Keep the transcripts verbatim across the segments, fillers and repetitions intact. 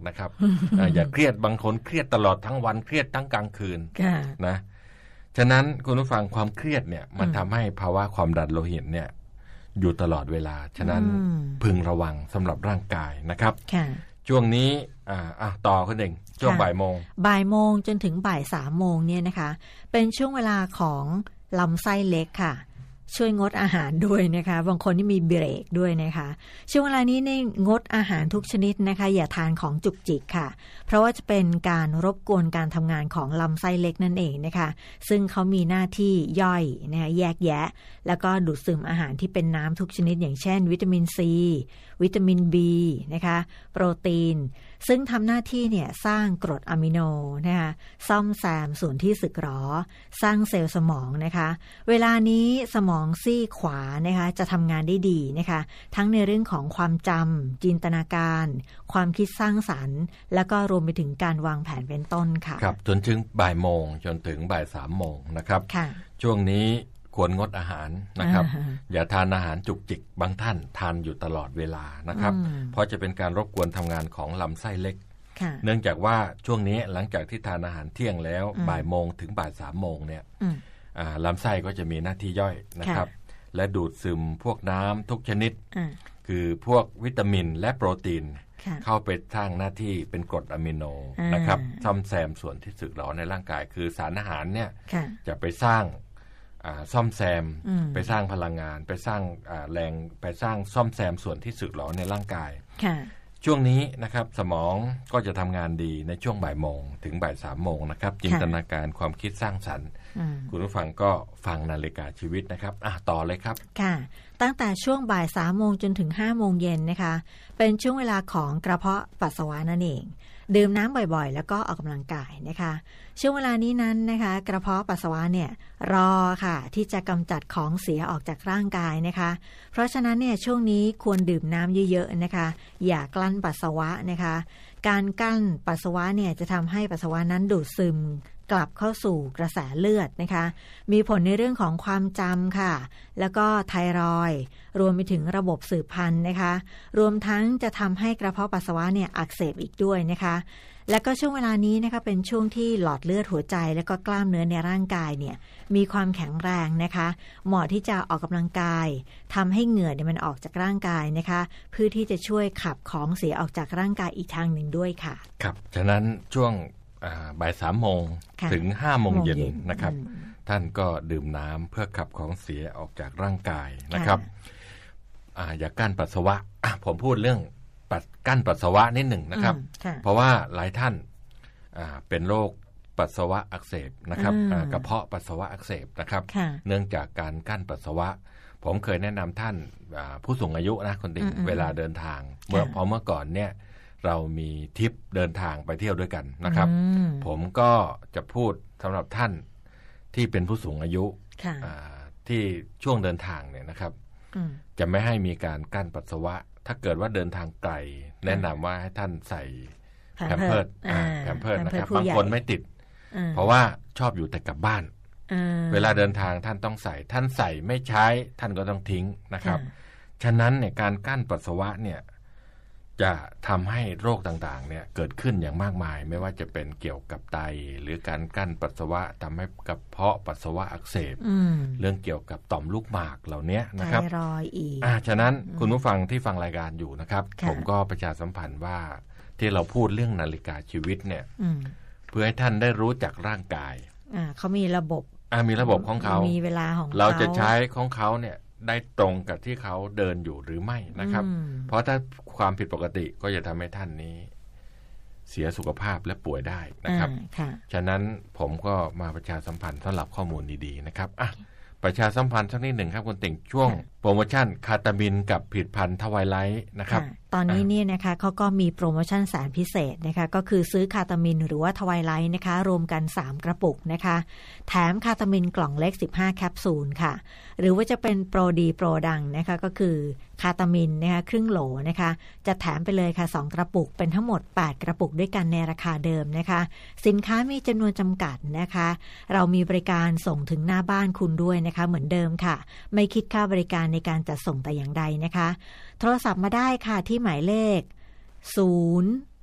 นะครับ อย่าเครียดบางคนเครียดตลอดทั้งวันเครียดทั้งกลางคืนนะฉะนั้นคุณผู้ฟังความเครียดเนี่ยมันทำให้ภาวะความดันโลหิตเนี่ยอยู่ตลอดเวลาฉะนั้นพึงระวังสำหรับร่างกายนะครับช่วงนี้อ่าอ่ะต่อคุณเองช่วงบ่ายโมงบ่ายโมงจนถึงบ่ายสามโมงเนี่ยนะคะเป็นช่วงเวลาของลำไส้เล็กค่ะช่วยงดอาหารด้วยนะคะบางคนที่มีเบรกด้วยนะคะช่วงเวลานี้เนี่ยงดอาหารทุกชนิดนะคะอย่าทานของจุกจิกค่ะเพราะว่าจะเป็นการรบกวนการทำงานของลำไส้เล็กนั่นเองนะคะซึ่งเขามีหน้าที่ย่อยนะคะแยกแยะแล้วก็ดูดซึมอาหารที่เป็นน้ำทุกชนิดอย่างเช่นวิตามินซีวิตามิน B นะคะโปรตีนซึ่งทำหน้าที่เนี่ยสร้างกรดอะมิโนนะคะซ่อมแซมส่วนที่สึกหรอสร้างเซลล์สมองนะคะเวลานี้สมองซีกขวานะคะจะทำงานได้ดีนะคะทั้งในเรื่องของความจำจินตนาการความคิดสร้างสรรค์แล้วก็รวมไปถึงการวางแผนเป็นต้นค่ะครับจนถึงบ่ายโมงจนถึงบ่ายสามโมงนะครับช่วงนี้ควรงดอาหารนะครับอย่าทานอาหารจุกจิกบางท่านทานอยู่ตลอดเวลานะครับเพราะจะเป็นการรบกวนทำงานของลำไส้เล็กเนื่องจากว่าช่วงนี้หลังจากที่ทานอาหารเที่ยงแล้วบ่ายโมงถึงบ่ายสามโมงเนี่ยลำไส้ก็จะมีหน้าที่ย่อยนะครับและดูดซึมพวกน้ำทุกชนิดคือพวกวิตามินและโปรตีนเข้าไปสร้างหน้าที่เป็นกรดอะมิโนนะครับซ่อมแซมส่วนที่สึกหรอในร่างกายคือสารอาหารเนี่ยจะไปสร้างซ่อมแซมไปสร้างพลังงานไปสร้างแรงไปสร้างซ่อมแซมส่วนที่สึกหรอในร่างกายช่วงนี้นะครับสมองก็จะทำงานดีในช่วงบ่ายโมงถึงบ่ายสามโมงนะครับจินตนาการความคิดสร้างสรรค์คุณผู้ฟังก็ฟังนาฬิกาชีวิตนะครับอ่ะต่อเลยครับค่ะตั้งแต่ช่วงบ่ายสามโมงจนถึงห้าโมงเย็นนะคะเป็นช่วงเวลาของกระเพาะปัสสาวะนั่นเองดื่มน้ำบ่อยๆแล้วก็ออกกำลังกายนะคะช่วงเวลานี้นั้นนะคะกระเพาะปัสสาวะเนี่ยรอค่ะที่จะกำจัดของเสียออกจากร่างกายนะคะเพราะฉะนั้นเนี่ยช่วงนี้ควรดื่มน้ำเยอะๆนะคะอย่ากลั้นปัสสาวะนะคะการกลั้นปัสสาวะเนี่ยจะทำให้ปัสสาวะนั้นดูดซึมกลับเข้าสู่กระแสเลือดนะคะมีผลในเรื่องของความจำค่ะแล้วก็ไทรอยด์รวมไปถึงระบบสืบพันธุ์นะคะรวมทั้งจะทำให้กระเพาะปัสสาวะเนี่ยอักเสบอีกด้วยนะคะแล้วก็ช่วงเวลานี้นะคะเป็นช่วงที่หลอดเลือดหัวใจแล้วก็กล้ามเนื้อในร่างกายเนี่ยมีความแข็งแรงนะคะเหมาะที่จะออกกำลังกายทำให้เหงื่อเนี่ยมันออกจากร่างกายนะคะเพื่อที่จะช่วยขับของเสียออกจากร่างกายอีกทางหนึ่งด้วยค่ะครับฉะนั้นช่วงบ่ายสามโมงถึงห้าโมงเย็นนะครับท่านก็ดื่มน้ำเพื่อขับของเสียออกจากร่างกายนะครับ อ, อย่ากั้นปัสสาวะผมพูดเรื่องกั้นปัสสาวะนิดหนึ่งนะครับเพราะว่าหลายท่านเป็นโรคปัสสาวะอักเสบนะครับกระเพาะปัสสาวะอักเสบนะครับเนื่องจากการกั้นปัสสาวะผมเคยแนะนำท่านผู้สูงอายุนะคนติ่งเวลาเดินทางเมื่อพอเมื่อก่อนเนี่ยเรามีทริปเดินทางไปเที่ยวด้วยกันนะครับผมก็จะพูดสำหรับท่านที่เป็นผู้สูงอายุที่ช่วงเดินทางเนี่ยนะครับจะไม่ให้มีการกั้นปัสสาวะถ้าเกิดว่าเดินทางไกลแนะนำว่าให้ท่านใส่แพมเพิร์สแพมเพิร์สนะครับบางคนไม่ติดเพราะว่าชอบอยู่แต่กับบ้านเวลาเดินทางท่านต้องใส่ท่านใส่ไม่ใช้ท่านก็ต้องทิ้งนะครับฉะนั้นเนี่ยการกั้นปัสสาวะเนี่ยจะทำให้โรคต่างๆเนี่ยเกิดขึ้นอย่างมากมายไม่ว่าจะเป็นเกี่ยวกับไตหรือการกั้นปัสสาวะทำให้กระเพาะปัสสาวะอักเสบเรื่องเกี่ยวกับต่อมลูกหมากเหล่านี้นะครับไทรอยด์อีกอ่าฉะนั้นคุณผู้ฟังที่ฟังรายการอยู่นะครับผมก็ประชาสัมพันธ์ว่าที่เราพูดเรื่องนาฬิกาชีวิตเนี่ยเพื่อให้ท่านได้รู้จักร่างกายอ่าเขามีระบบอ่ามีระบบของเขามีเวลาของเราจะใช้ของเขาเนี่ยได้ตรงกับที่เขาเดินอยู่หรือไม่นะครับเพราะถ้าความผิดปกติก็จะทำให้ท่านนี้เสียสุขภาพและป่วยได้นะครับฉะนั้นผมก็มาประชาสัมพันธ์สำหรับข้อมูลดีๆนะครับอ่ะประชาสัมพันธ์สักนิดหนึ่งครับคุณติ่งช่วงโปรโมชั่นคาตามินกับผลิตภัณฑ์ทวายไลท์นะครับตอนนี้เนี่ยนะคะเขาก็มีโปรโมชั่นแสนพิเศษนะคะก็คือซื้อคาตามินหรือว่าทวายไลท์นะคะรวมกันสามกระปุกนะคะแถมคาตามินกล่องเล็กสิบห้าแคปซูลค่ะหรือว่าจะเป็นโปรดีโปรดังนะคะก็คือคาตามินนะคะครึ่งโหลนะคะจะแถมไปเลยค่ะสองกระปุกเป็นทั้งหมดแปดกระปุกด้วยกันในราคาเดิมนะคะสินค้ามีจำนวนจำกัดนะคะเรามีบริการส่งถึงหน้าบ้านคุณด้วยนะคะเหมือนเดิมค่ะไม่คิดค่าบริการในการจัดส่งแต่อย่างใดนะคะโทรศัพท์มาได้ค่ะที่หมายเลขศูนย์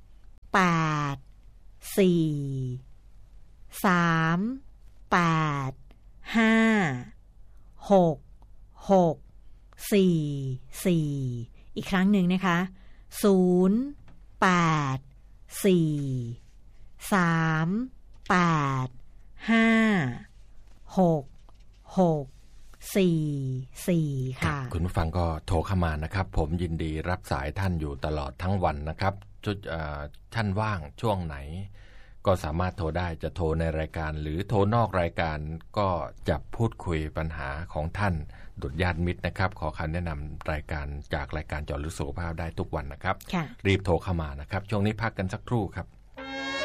แปดสี่สามแปดห้าหกหกสี่สี่อีกครั้งหนึ่งนะคะศูนย์แปดสี่สามแปดห้าหกหกสี่สี่ค่ะคุณผู้ฟังก็โทรเข้ามานะครับผมยินดีรับสายท่านอยู่ตลอดทั้งวันนะครับจุดท่านว่างช่วงไหนก็สามารถโทรได้จะโทรในรายการหรือโทรนอกรายการก็จะพูดคุยปัญหาของท่านดุจญาติมิตรนะครับขอคำแนะนำรายการจากรายการเจาะลึกสุขภาพได้ทุกวันนะครับรีบโทรเข้ามานะครับช่วงนี้พักกันสักครู่ครับ